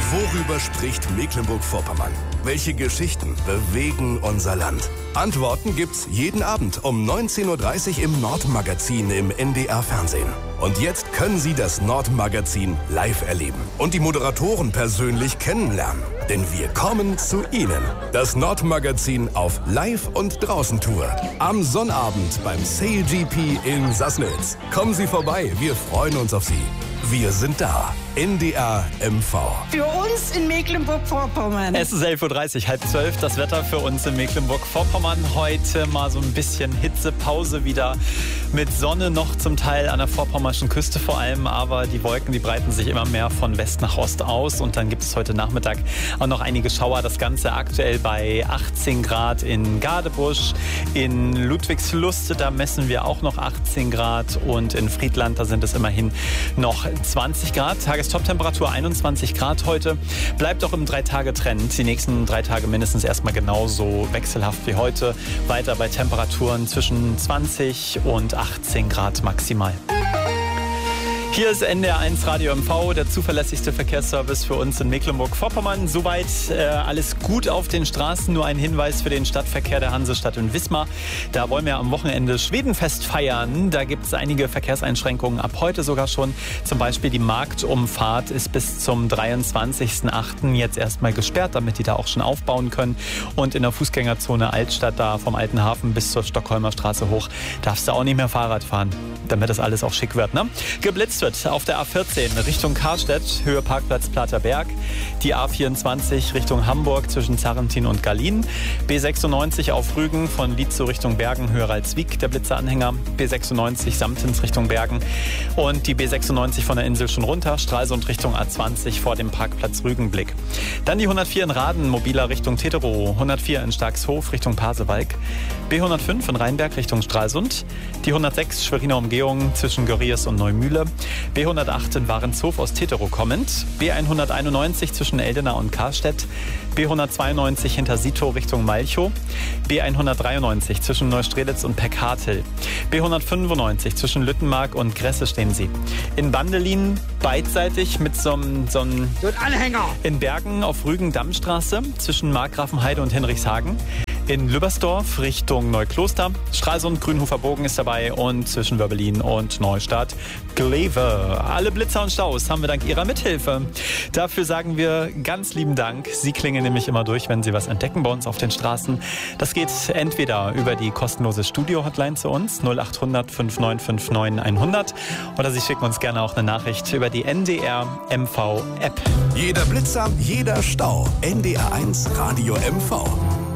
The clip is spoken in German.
Worüber spricht Mecklenburg-Vorpommern? Welche Geschichten bewegen unser Land? Antworten gibt's jeden Abend um 19.30 Uhr im Nordmagazin im NDR Fernsehen. Und jetzt können Sie das Nordmagazin live erleben und die Moderatoren persönlich kennenlernen. Denn wir kommen zu Ihnen. Das Nordmagazin auf Live- und Draußen-Tour. Am Sonnabend beim Sail GP in Sassnitz. Kommen Sie vorbei, wir freuen uns auf Sie. Wir sind da. NDR MV. Für uns in Mecklenburg-Vorpommern. Es ist 11.30 Uhr, 11:30. Das Wetter für uns in Mecklenburg-Vorpommern. Heute mal so ein bisschen Hitzepause wieder. Mit Sonne noch zum Teil an der vorpommerschen Küste vor allem. Aber die Wolken, die breiten sich immer mehr von West nach Ost aus. Und dann gibt es heute Nachmittag auch noch einige Schauer. Das Ganze aktuell bei 18 Grad in Gadebusch. In Ludwigslust, da messen wir auch noch 18 Grad. Und in Friedland, da sind es immerhin noch 20 Grad. Tagestoptemperatur 21 Grad heute. Bleibt auch im 3-Tage-Trend. Die nächsten 3 Tage mindestens erstmal genauso wechselhaft wie heute. Weiter bei Temperaturen zwischen 20 und 18 Grad maximal. Hier ist NDR 1 Radio MV, der zuverlässigste Verkehrsservice für uns in Mecklenburg-Vorpommern. Soweit alles gut auf den Straßen. Nur ein Hinweis für den Stadtverkehr der Hansestadt in Wismar. Da wollen wir am Wochenende Schwedenfest feiern. Da gibt es einige Verkehrseinschränkungen, ab heute sogar schon. Zum Beispiel die Marktumfahrt ist bis zum 23.08. jetzt erstmal gesperrt, damit die da auch schon aufbauen können. Und in der Fußgängerzone Altstadt, da vom Alten Hafen bis zur Stockholmer Straße hoch, darfst du auch nicht mehr Fahrrad fahren, damit das alles auch schick wird, ne? Geblitzt wird auf der A14 Richtung Karstedt, Höhe Parkplatz Platerberg. Die A24 Richtung Hamburg zwischen Zarrentin und Gallien. B96 auf Rügen von Lietzow Richtung Bergen, Höhe Ralswiek, der Blitzeranhänger. B96 Samtens Richtung Bergen. Und die B96 von der Insel schon runter, Stralsund Richtung A20 vor dem Parkplatz Rügenblick. Dann die 104 in Raden, mobiler Richtung Teterow. 104 in Starkshof Richtung Pasewalk. B105 in Rheinberg Richtung Stralsund. Die 106 Schweriner Umgehung zwischen Görries und Neumühle. B108 in Warenshof aus Teterow kommend. B191 zwischen Eldena und Karstedt. B192 hinter Sito Richtung Malchow. B193 zwischen Neustrelitz und Peckhartel. B195 zwischen Lüttenmark und Gresse stehen sie. In Bandelin beidseitig mit so einem Anhänger. In Bergen auf Rügen-Dammstraße zwischen Markgrafenheide und Hinrichshagen. In Lübbersdorf Richtung Neukloster. Stralsund, Grünhofer Bogen ist dabei und zwischen Wörbelin und Neustadt Kleve. Alle Blitzer und Staus haben wir dank Ihrer Mithilfe. Dafür sagen wir ganz lieben Dank. Sie klingen nämlich immer durch, wenn Sie was entdecken bei uns auf den Straßen. Das geht entweder über die kostenlose Studio-Hotline zu uns 0800 5959 100 oder Sie schicken uns gerne auch eine Nachricht über die NDR MV App. Jeder Blitzer, jeder Stau. NDR 1 Radio MV.